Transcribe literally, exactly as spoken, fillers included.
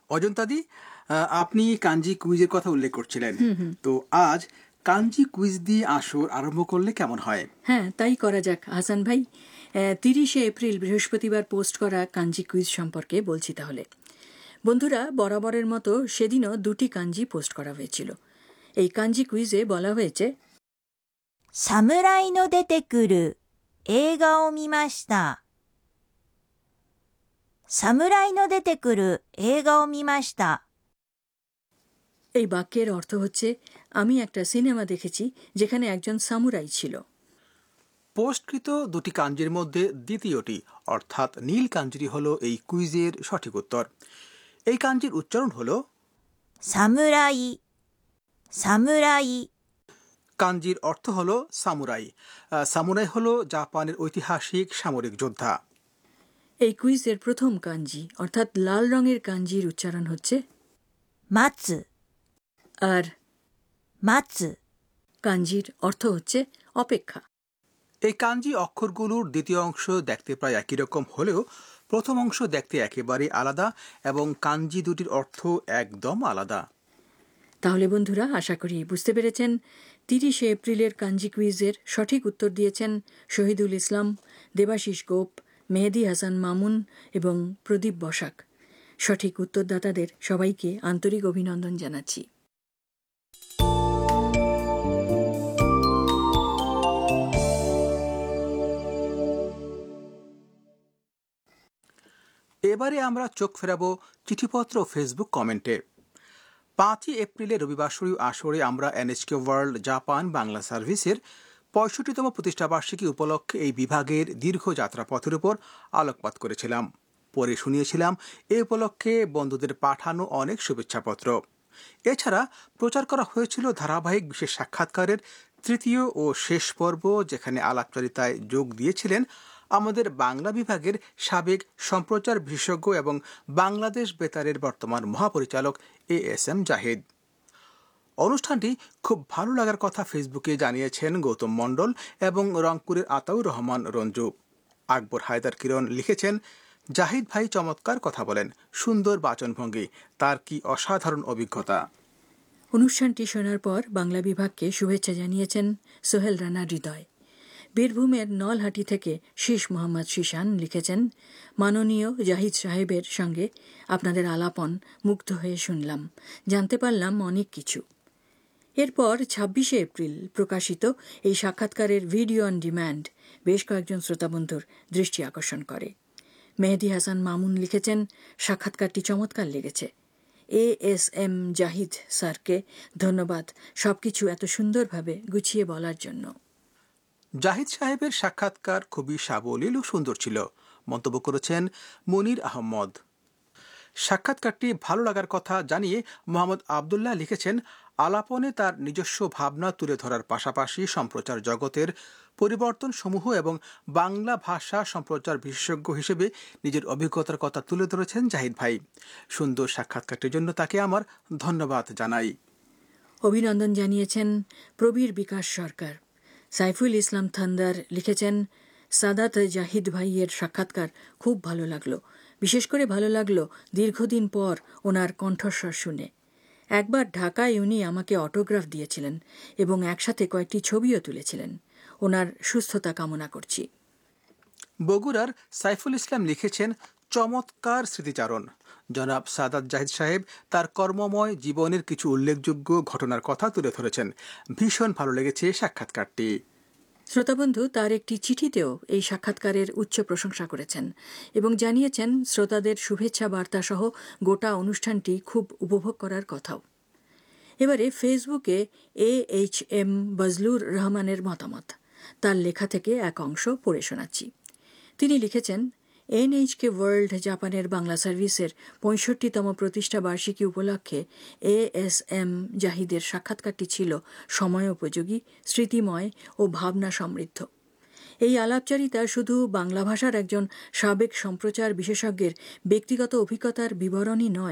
অজন্তাদি, আহ, আপনি কাঞ্জি কুইজের কথা উল্লেখ করছিলেন। হুম হুম তো আজ কাঞ্জি কুইজ দিয়ে আসর আরম্ভ করলে কেমন হয়? হ্যাঁ, তাই করা যাক হাসান ভাই। তিরিশে এপ্রিল বৃহস্পতিবার পোস্ট করা কাঞ্জি কুইজ সম্পর্কে বলছি তাহলে। বন্ধুরা, বরাবরের মতো সেদিনও দুটি কাঞ্জি পোস্ট করা হয়েছিল। এই কাঞ্জি কুইজে বলা হয়েছে, 侍の出てくる映画を見ました。侍の出てくる映画を見ました。 এই বাক্যের অর্থ হচ্ছে, আমি একটা সিনেমা দেখেছি যেখানে একজন সামুরাই ছিল। পোস্টকৃত দুটি কাঞ্জির মধ্যে দ্বিতীয়টি অর্থাৎ নীল কাঞ্জিটি হল এই কুইজের সঠিক উত্তর। এই কাঞ্জির উচ্চারণ হল 侍、侍。 কাঞ্জির অর্থ হল সামুরাই। আহ, সামুরাই হল জাপানের ঐতিহাসিক সামরিক যোদ্ধা। এই কুইজের প্রথম কাঞ্জি অর্থাৎ লাল রঙের কাঞ্জির উচ্চারণ হচ্ছে 待つ、 আর 待つ。 কাঞ্জির অর্থ হচ্ছে অপেক্ষা। এই কাঞ্জি অক্ষরগুলোর দ্বিতীয় অংশ দেখতে প্রায় একই রকম হলেও প্রথম অংশ দেখতে একেবারে আলাদা এবং কাঞ্জি দুটির অর্থ একদম আলাদা। তাহলে বন্ধুরা, আশা করি বুঝতে পেরেছেন। তিরিশে এপ্রিলের কাঞ্জি কুইজের সঠিক উত্তর দিয়েছেন শহীদুল ইসলাম, দেবাশিস গোপ, মেহেদি হাসান মামুন এবং প্রদীপ বসাক। সঠিক উত্তরদাতাদের সবাইকে আন্তরিক অভিনন্দন জানাচ্ছি। এবারে আমরা চোখ ফেরাবো চিঠিপত্র ও ফেসবুক কমেন্টে। পাঁচই এপ্রিলের রবিবাসরীয় আসরে আমরা এনএচকে ওয়ার্ল্ড জাপান বাংলা সার্ভিসের পঁয়ষট্টিতম প্রতিষ্ঠাবার্ষিকী উপলক্ষে এই বিভাগের দীর্ঘ যাত্রাপথের উপর আলোকপাত করেছিলাম। পরে শুনিয়েছিলাম এ উপলক্ষে বন্ধুদের পাঠানো অনেক শুভেচ্ছাপত্র। এছাড়া প্রচার করা হয়েছিল ধারাবাহিক বিশেষ সাক্ষাৎকারের তৃতীয় ও শেষ পর্ব, যেখানে আলাপচারিতায় যোগ দিয়েছিলেন আমাদের বাংলা বিভাগের সাবেক সম্প্রচার বিশেষজ্ঞ এবং বাংলাদেশ বেতারের বর্তমান মহাপরিচালক এ এস এম জাহিদ। অনুষ্ঠানটি খুব ভালো লাগার কথা ফেসবুকে জানিয়েছেন গৌতম মণ্ডল এবং রংপুরের আতাউর রহমান রঞ্জু। আকবর হায়দার কিরণ লিখেছেন, জাহিদ ভাই চমৎকার কথা বলেন, সুন্দর বাচনভঙ্গি, তার কি অসাধারণ অভিজ্ঞতা। অনুষ্ঠানটি শোনার পর বাংলা বিভাগকে শুভেচ্ছা জানিয়েছেন সোহেল রানা হৃদয়। বীরভূমের নলহাটি থেকে শীষ মোহাম্মদ শীষান লিখেছেন, মাননীয় জাহিদ সাহেবের সঙ্গে আপনাদের আলাপন মুগ্ধ হয়ে শুনলাম, জানতে পারলাম অনেক কিছু। এরপর ছাব্বিশে এপ্রিল প্রকাশিত এই সাক্ষাৎকারের ভিডিও অন ডিম্যান্ড বেশ কয়েকজন শ্রোতাবন্ধুর দৃষ্টি আকর্ষণ করে। মেহেদি হাসান মামুন লিখেছেন, সাক্ষাৎকারটি চমৎকার লেগেছে। এ এস এম জাহিদ স্যারকে ধন্যবাদ সবকিছু এত সুন্দরভাবে গুছিয়ে বলার জন্য। জাহিদ সাহেবের সাক্ষাৎকার খুবই সাবলীল ও সুন্দর ছিল, মন্তব্য করেছেন মনির আহমদ। সাক্ষাৎকারটি ভালো লাগার কথা জানিয়ে মোহাম্মদ আবদুল্লাহ লিখেছেন, আলাপনে তার নিজস্ব ভাবনা তুলে ধরার পাশাপাশি সম্প্রচার জগতের পরিবর্তন সমূহ এবং বাংলা ভাষা সম্প্রচার বিশেষজ্ঞ হিসেবে নিজের অভিজ্ঞতার কথা তুলে ধরেছেন জাহিদ ভাই। সুন্দর সাক্ষাৎকারটির জন্য তাকে আমার ধন্যবাদ জানাই। অভিনন্দন জানিয়েছেন প্রবীর বিকাশ সরকার। সাইফুল ইসলাম থান্দার লিখেছেন, সাদাত জাহিদ ভাইয়ের সাক্ষাৎকার খুব ভালো লাগলো। বিশেষ করে ভালো লাগলো দীর্ঘদিন পর ওনার কণ্ঠস্বর শুনে। একবার ঢাকায় উনি আমাকে অটোগ্রাফ দিয়েছিলেন এবং একসাথে কয়েকটি ছবিও তুলেছিলেন। ওনার সুস্থতা কামনা করছি। বগুড়ার সাইফুল ইসলাম লিখেছেন, চমৎকার স্মৃতিচারণ। জনাব সাদাত জাহিদ সাহেব তার কর্মময় জীবনের কিছু উল্লেখযোগ্য ঘটনার কথা তুলে ধরেছেন। ভীষণ ভালো লেগেছে সাক্ষাৎকারটি। শ্রোতাবন্ধু তার একটি চিঠিতেও এই সাক্ষাৎকারের উচ্চ প্রশংসা করেছেন এবং জানিয়েছেন শ্রোতাদের শুভেচ্ছা বার্তা সহ গোটা অনুষ্ঠানটি খুব উপভোগ করার কথাও। এবারে ফেসবুকে এ এইচ এম বজলুর রহমানের মতামত, তার লেখা থেকে এক অংশ পড়ে শোনাচ্ছি। তিনি লিখেছেন, এনএইচকে ওয়ার্ল্ড জাপানের বাংলা সার্ভিসের পঁয়ষট্টিতম প্রতিষ্ঠা বার্ষিকী উপলক্ষে এ এস এম জাহিদের সাক্ষাৎকারটি ছিল সময়োপযোগী, স্মৃতিময় ও ভাবনা সমৃদ্ধ। এই আলাপচারিতা শুধু বাংলা ভাষার একজন সাবেক সম্প্রচার বিশেষজ্ঞের ব্যক্তিগত অভিজ্ঞতার বিবরণই নয়,